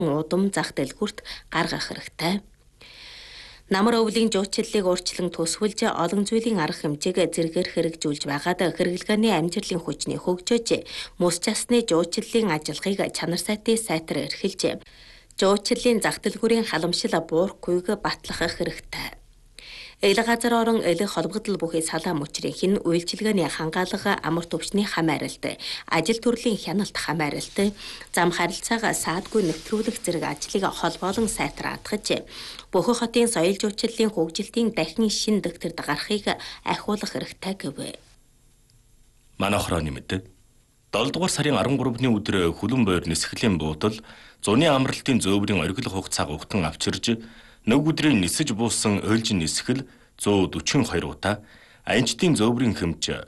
удам зах дэлгүүрт гаргах хэрэгтэй. Намар өвлийн жуулчлалыг урьдчилан төсвөлж олон зүйлийн арга хэмжээг зэргээр хэрэгжүүлж байгаад хэрэглгээний амжилтын хүчний хөгжөөж мөс часны жуулчлалын ажиллагааг чанар сайтын сайтар эрхэлж жуулчлалын зах дэлгүүрийн халамжил буурахгүйг батлах хэрэгтэй. Элэг газар орон элэг холбогдол бүхий салаа мөчрийн хин үйлчилгээний хангаалга амар төвчний хамааралт, ажил төрлийн хяналт хамааралт, зам харилцаага саадгүй нэвтрүүлэх зэрэг ажлыг холбоолон сайтар атгаж, Бөхөн хотын соёл жуулчлалын хөгжилтийн дахин шин дэвтэрд гарахыг ахиулах хэрэгтэй гэв. Манай хорооны мэдээ 7 дугаар сарын 13-ны өдөр Хүлэн бойр нисгэлийн буудал зуны амралтын зөөврийн оргил хугацааг угтан авчирж нэг өдрийн нисэж буусан ойлжин нисгэл 142 удаа аянчдын зөөврийн хэмж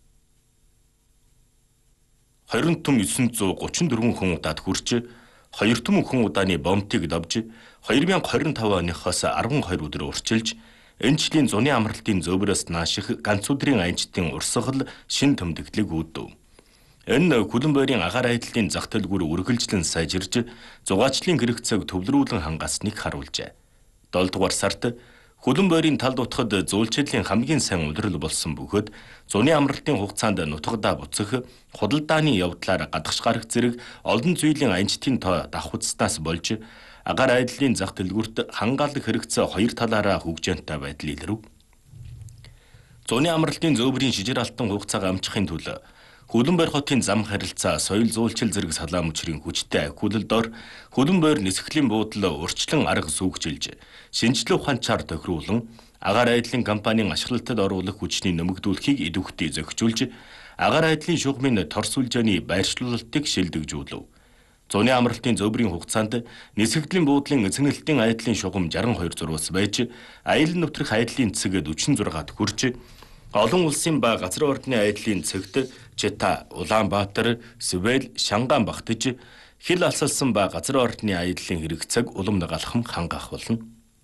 20 түм 934 хүн удаад хүрч 2 түм хүн удааны бомтыг давж 2025 оныхоос 12 өдөр урчилж энэ жилийн зуны амралтын зөөврөөс нааших ганц өдрийн аянчдын урсгал шин тэмдэглэлийг үүдв. Энэ Хүлэн бойрын агаар айдлын зах дэлгүүр үргэлжлэн сайжирж зугаачлалын хэрэгцээг төвлөрүүлэн хангаасныг харуулжээ. 7 дугаар сард Хүлэн бойрын тал дутхад зүүлчлийн хамгийн сайн улирал болсон бөгөөд зуны амралтын хугацаанд нутгадаа буцах худалдааны явдлаар гадагш гарах зэрэг олон зүйлийн аянчдын тоо давхуцснаас болж агаар айдлын зах дэлгүүрт хангаалах хэрэгцээ хоёр талаараа хөгжөөнтэй байдал илэрв. Зуны амралтын зөөврийн шижир алтан хугацааг амжихын тулд Хүлэн бойр хотын зам харилцаа соёл зуулчил зэрэг салаа мөчрийн хүчтэй ахиулалдоор Хүлэн бойр нисгэлийн буудлаа урьдчилан арга сүүгжилж шинжлэх ухаанчаар тохируулан агаар айдлын компанийн ашиглалтад оруулах хүчний нэмэгдүүлэхийг идэвхтэй зохижуулж агаар айдлын шугамын торс сүлжээний байршлуулалтыг шилдэгжүүлв. Зуны амралтын зөөврийн хугацаанд нисгэлийн буудлын эзэнхэлтийн айдлын шугам 62 зурвас байж аял нэвтрэх айдлын цэг 46-д хүрч олон улсын ба газар ордны айдлын цэгт Чита, Улаанбаатар, Сэвэл, Шанган багтаж хил алсалсан ба газар ордны айдлын хэрэгцээг улам дагалхам хангаах болно.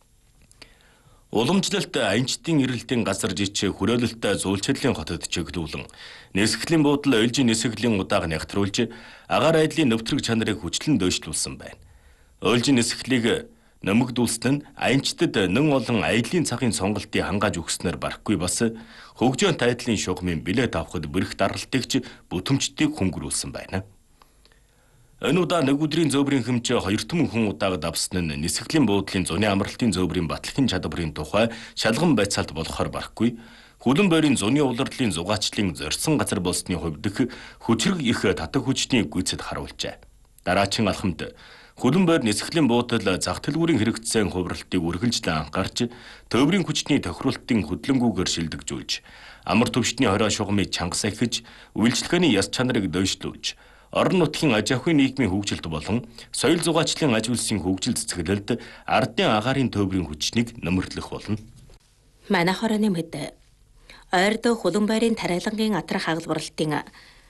Уламжлалт аянчдын эрэлтийн газар жич хүрээлэлтэй зүүлчлийн хотод чиглүүлэн нисгэлийн буудал ойлжин нисгэлийн удааг нягтруулж агаар айдлын нэвтрэг чанарыг хүчлэн дөйшлүүлсэн байна. Ойлжин нисгэлийг нэмэгдүүлсэн нь аянчдад нэн олон аяллийн цагын сонголтыг хангааж өгснөөр барахгүй бас хөгжөөнт айдлын шугамын билет авахд бэрх даралтыгч бүтэмжтийг хөнгөрүүлсэн байна. Энэ удаа нэг өдрийн зөөврийн хэмжээ 2 түмэн хүн удааг давсан нь нисгэлийн буудлын зуны амралтын зөөврийн батлагын чадварын тухай шалган байцаалт болохоор барахгүй. Хүлэн бойрын зуны улирлын зугаачлалын зорьсон газар болсны хувьд хүчрэг их татах хүчний гүйцэд харуулжээ. Дараачин алхамд Хүлэн бойр нисгэлийн буудал зах дэлгүүрийн хэрэгцээний хувиралтыг үргэлжлэн анхаарч төврийн хүчний тохируулалтын хөдөлгөөнгүйгээр шилдэгжүүлж амар төвчний хороо шугамыг чангас ахиж үйлчлэгээний яс чанарыг дөйшлүүлж орон нутгийн аж ахуйн нийгмийн хөгжилт болон соёл зугаачлалын аж үйлсийн хөгжил цэцгэлэлд ардын агаарын төврийн хүчнийг нэмэрлэх болно. Манай хорооны мэдээ. Ойрд Хүлэн бойрын тариалангийн атрах хагалбарлалтын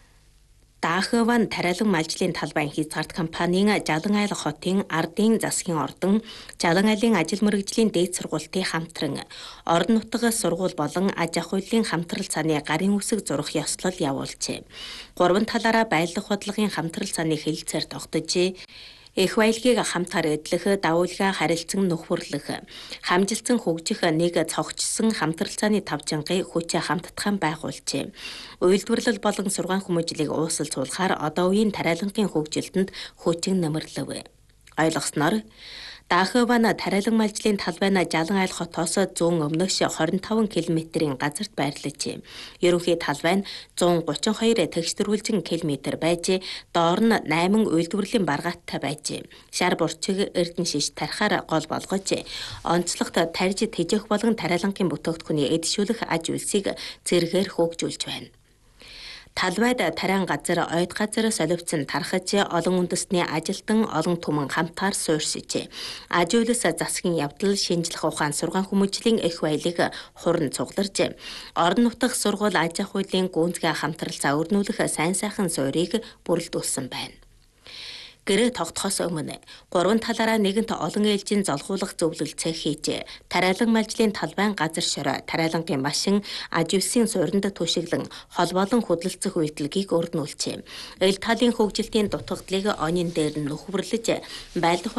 Дахаван тариалан малжлын талбайн хязгаарт компанийн Жалан айл хотын ардын засгийн ордон Жалан айлын ажил мэргэжлийн дээд сургуулийн хамтран орон нутгийн сургууль болон аж ахуйлын хамтрал цааны гарын үсэг зурах ёслол явуулжээ. Гурван талаараа баялаг бодлогын хамтрал цааны хэлэлцээр тогтжээ. Эх баялагийг хамтаар эдлэх, давуулгаа харилцан нөхөрлөх, хамжилсан хөгжих нэг цогцсон хамтрал цааны тавжингийн хүчээ хамттхан байгуулжээ. Үйлдвэрлэл болон сургаан хүмүүжлийг уусал цуулахаар одоо үеийн тариалангийн хөгжилтөнд хүчин нэмэрлэв. Ойлгосноор Дахаван тариалан малжлын талбайна Жалан айл хотоос зүүн өмнөш 25 км-ийн газарт байрлаж, ерөнхий талбай нь 132 тэгштрүүлжин км байж, доор нь 8 үйлдвэрлэлийн баргааттай байж, шар бурчиг эрдэн шиш тарихаар гол болгож, онцлогт тарж тэжээх болгон тариалангийн бүтээгдэхүүний эдшүүлэх аж үйлсийг зэргээр хөгжүүлж байна. Талбайд тариан газар, ойд газар соливцэн тархаж олон үндэсний ажилтан олон түмэн хамтаар суурьшиж, аж үйлс засгийн явдал шинжлэх ухаан сургаан хүмүүжлийн эх баялаг хуран цугларж, орон нутгийн сургууль аж ахуйлын гүнзгий хамтралцаа өрнүүлэх сайн сайхан суурийг бүрэлдүүлсэн байна. Гэрээ тогтохоос өмнө гурван талаараа нэгэнт олон ээлжийн золгуулах зөвлөлцөө хийж тариалан малжлын талбайн газар шороо тариалангийн машин аживсын суурьнд түшиглэн холбоолон хөдөлцөх үйлдэлгийг өргөнүүлжээ. Эл талын хөгжилтийн дутагдлыг онин дээр нь нөхөрлөж байлдах